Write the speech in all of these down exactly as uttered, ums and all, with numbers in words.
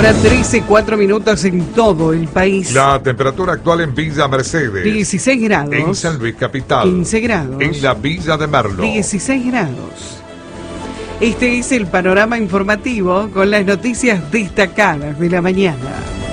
Ahora trece, cuatro minutos en todo el país. La temperatura actual en Villa Mercedes. dieciséis grados. En San Luis Capital. quince grados. En la Villa de Merlo. dieciséis grados. Este es el panorama informativo con las noticias destacadas de la mañana.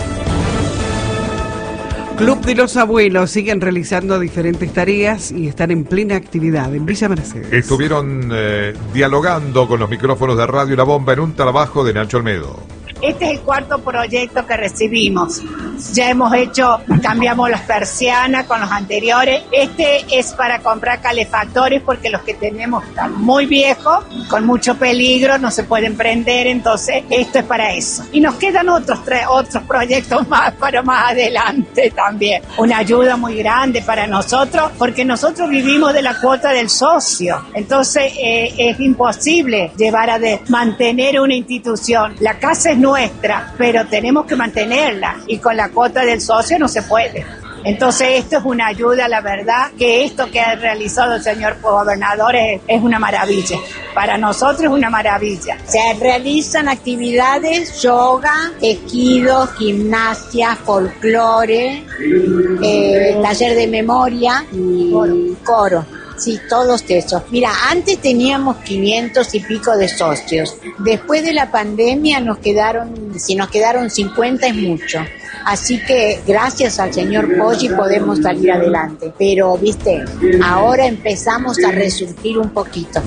Club de los Abuelos siguen realizando diferentes tareas y están en plena actividad en Villa Mercedes. Estuvieron eh, dialogando con los micrófonos de Radio La Bomba en un trabajo de Nacho Olmedo. Este es el cuarto proyecto que recibimos. Ya hemos hecho, cambiamos las persianas con los anteriores. Este es para comprar calefactores porque los que tenemos están muy viejos, con mucho peligro, no se pueden prender, entonces esto es para eso. Y nos quedan otros tres, otros proyectos más para más adelante también. Una ayuda muy grande para nosotros porque nosotros vivimos de la cuota del socio. Entonces eh, es imposible llevar a de, mantener una institución. La casa es nuestra, pero tenemos que mantenerla y con la cuota del socio no se puede. Entonces esto es una ayuda, la verdad, que esto que ha realizado el señor gobernador es, es una maravilla. Para nosotros es una maravilla. Se realizan actividades, yoga, tejido, gimnasia, folclore, eh, taller de memoria y coro. coro. Sí, todos esos. Mira, antes teníamos quinientos y pico de socios. Después de la pandemia nos quedaron, si nos quedaron cincuenta es mucho. Así que gracias al señor Poggi podemos salir adelante. Pero, viste, ahora empezamos a resurgir un poquito.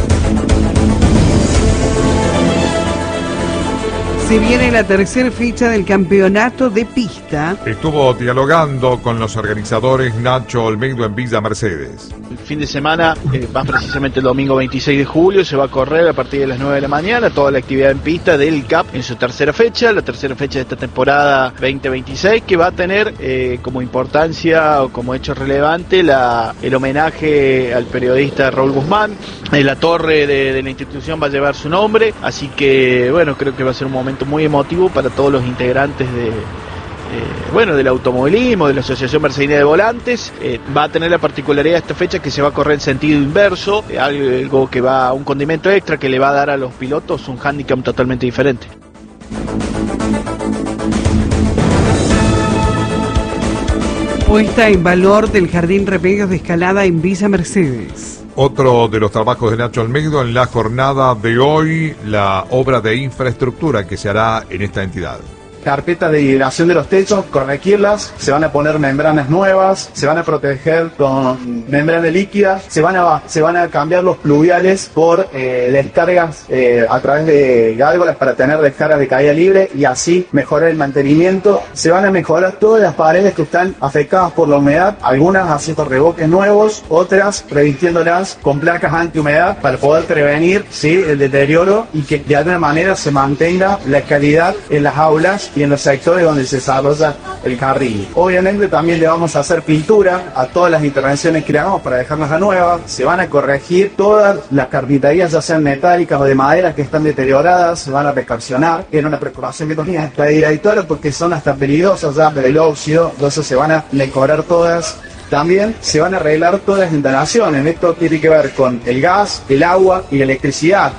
Se viene la tercera fecha del campeonato de pista. Estuvo dialogando con los organizadores Nacho Olmedo en Villa Mercedes. El fin de semana, eh, más precisamente el domingo veintiséis de julio, se va a correr a partir de las nueve de la mañana toda la actividad en pista del C A P en su tercera fecha, la tercera fecha de esta temporada veinte veintiséis, que va a tener eh, como importancia o como hecho relevante la, el homenaje al periodista Raúl Guzmán. Eh, la torre de, de la institución va a llevar su nombre, así que bueno, creo que va a ser un momento muy emotivo para todos los integrantes de eh, bueno del automovilismo, de la Asociación Mercedina de Volantes. Eh, va a tener la particularidad esta fecha que se va a correr en sentido inverso, eh, algo que va, un condimento extra que le va a dar a los pilotos un hándicap totalmente diferente. Puesta en valor del Jardín Remedios de Escalada en Villa Mercedes. Otro de los trabajos de Nacho Olmedo en la jornada de hoy, la obra de infraestructura que se hará en esta entidad. Carpeta de hidratación de los techos, corregirlas, se van a poner membranas nuevas, se van a proteger con membrana líquida, se van a, se van a cambiar los pluviales por eh, descargas eh, a través de gárgolas para tener descargas de caída libre y así mejorar el mantenimiento. Se van a mejorar todas las paredes que están afectadas por la humedad, algunas haciendo revoques nuevos, otras revistiéndolas con placas antihumedad para poder prevenir ¿sí? el deterioro y que de alguna manera se mantenga la calidad en las aulas y en los sectores donde se desarrolla el carril. Obviamente también le vamos a hacer pintura a todas las intervenciones que le hagamos para dejarlas a nuevas. Se van a corregir todas las carpinterías, ya sean metálicas o de madera, que están deterioradas, se van a refaccionar. Era una preocupación que tenía esta directora porque son hasta peligrosas ya del óxido, entonces se van a mejorar todas. También se van a arreglar todas las instalaciones. Esto tiene que ver con el gas, el agua y la electricidad.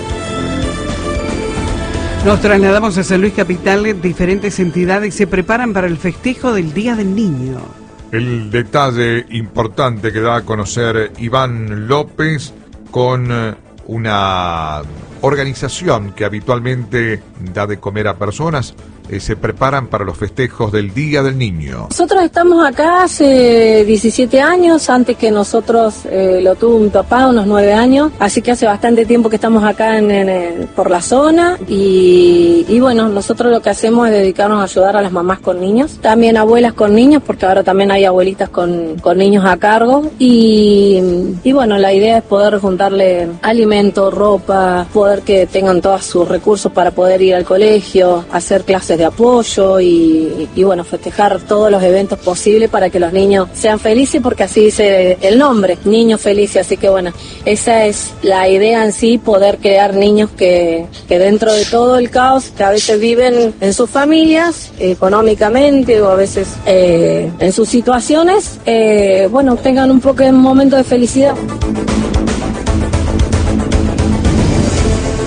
Nos trasladamos a San Luis Capital. Diferentes entidades se preparan para el festejo del Día del Niño. El detalle importante que da a conocer Iván López con una organización que habitualmente da de comer a personas. Eh, se preparan para los festejos del Día del Niño. Nosotros estamos acá hace diecisiete años, antes que nosotros eh, lo tuvo mi papá, unos nueve años, así que hace bastante tiempo que estamos acá en, en, por la zona y, y bueno, nosotros lo que hacemos es dedicarnos a ayudar a las mamás con niños, también abuelas con niños, porque ahora también hay abuelitas con, con niños a cargo y, y bueno, la idea es poder juntarle alimento, ropa, poder que tengan todos sus recursos para poder ir al colegio, hacer clases de apoyo y, y bueno, festejar todos los eventos posibles para que los niños sean felices, porque así dice el nombre, niños felices, así que bueno, esa es la idea en sí, poder crear niños que, que dentro de todo el caos que a veces viven en sus familias, económicamente o a veces eh, en sus situaciones, eh, bueno, tengan un poco de momento de felicidad.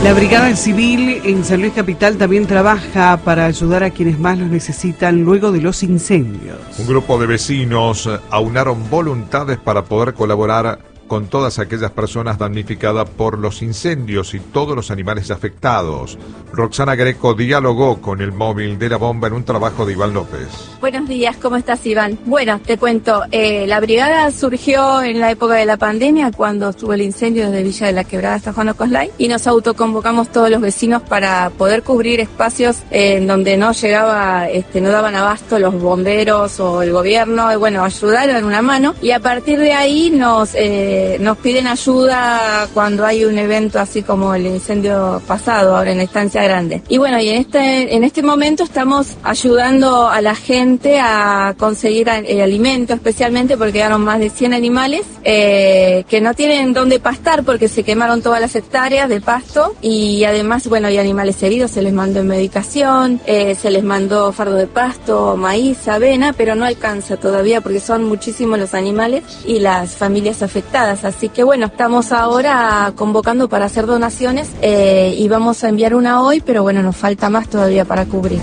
La Brigada Civil en San Luis Capital también trabaja para ayudar a quienes más los necesitan luego de los incendios. Un grupo de vecinos aunaron voluntades para poder colaborar con todas aquellas personas damnificadas por los incendios y todos los animales afectados. Roxana Greco dialogó con el móvil de la bomba en un trabajo de Iván López. Buenos días, ¿cómo estás, Iván? Bueno, te cuento, eh, la brigada surgió en la época de la pandemia, cuando estuvo el incendio desde Villa de la Quebrada hasta Juan Ocoslay, y nos autoconvocamos todos los vecinos para poder cubrir espacios eh, en donde no llegaba, este, no daban abasto los bomberos o el gobierno, y bueno, ayudaron una mano, y a partir de ahí nos... Eh, nos piden ayuda cuando hay un evento así como el incendio pasado ahora en la Estancia Grande. Y bueno, y en este en este momento estamos ayudando a la gente a conseguir eh, alimento, especialmente porque quedaron más de cien animales eh, que no tienen dónde pastar porque se quemaron todas las hectáreas de pasto, y además, bueno, hay animales heridos, se les mandó en medicación, eh, se les mandó fardo de pasto, maíz, avena, pero no alcanza todavía porque son muchísimos los animales y las familias afectadas. Así que bueno, estamos ahora convocando para hacer donaciones eh, y vamos a enviar una hoy, pero bueno, nos falta más todavía para cubrir.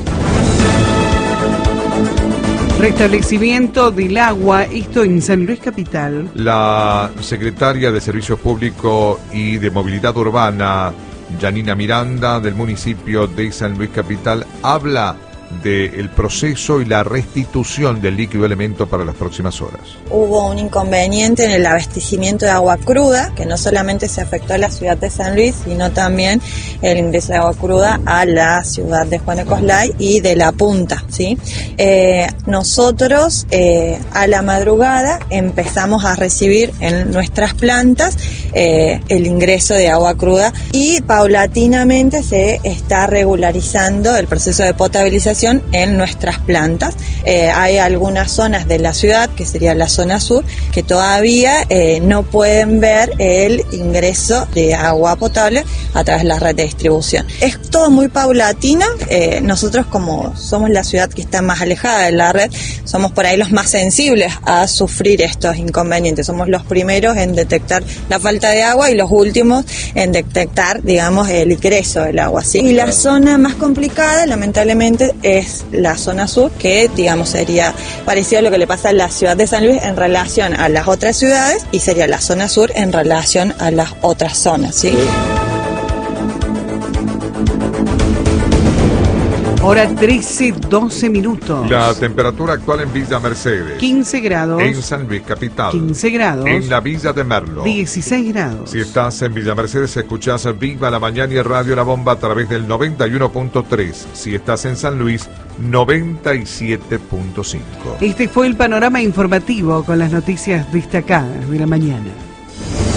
Restablecimiento del agua, esto en San Luis Capital. La secretaria de Servicios Públicos y de Movilidad Urbana, Yanina Miranda, del municipio de San Luis Capital, habla del proceso y la restitución del líquido elemento para las próximas horas. Hubo un inconveniente en el abastecimiento de agua cruda, que no solamente se afectó a la ciudad de San Luis, sino también el ingreso de agua cruda a la ciudad de Juan Ocoslay y de La Punta, ¿sí? Eh, nosotros eh, a la madrugada empezamos a recibir en nuestras plantas eh, el ingreso de agua cruda y paulatinamente se está regularizando el proceso de potabilización en nuestras plantas. Eh, hay algunas zonas de la ciudad, que sería la zona sur, que todavía eh, no pueden ver el ingreso de agua potable a través de la red de distribución. Es todo muy paulatino. Eh, nosotros, como somos la ciudad que está más alejada de la red, somos por ahí los más sensibles a sufrir estos inconvenientes. Somos los primeros en detectar la falta de agua y los últimos en detectar, digamos, el ingreso del agua, ¿sí? Y la zona más complicada, lamentablemente, es la zona sur, que digamos sería parecido a lo que le pasa a la ciudad de San Luis en relación a las otras ciudades, y sería la zona sur en relación a las otras zonas, ¿sí? Hora trece, doce minutos. La temperatura actual en Villa Mercedes. quince grados. En San Luis Capital. quince grados. En la Villa de Merlo. dieciséis grados. Si estás en Villa Mercedes, escuchás Viva la Mañana y Radio La Bomba a través del noventa y uno punto tres. Si estás en San Luis, noventa y siete punto cinco. Este fue el panorama informativo con las noticias destacadas de la mañana.